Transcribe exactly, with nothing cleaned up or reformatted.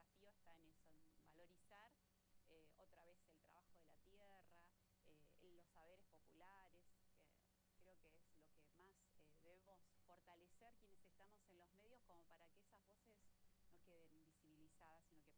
desafío está en eso, en valorizar eh, otra vez el trabajo de la tierra, eh, en los saberes populares, que creo que es lo que más eh, debemos fortalecer quienes estamos en los medios como para que esas voces no queden invisibilizadas, sino que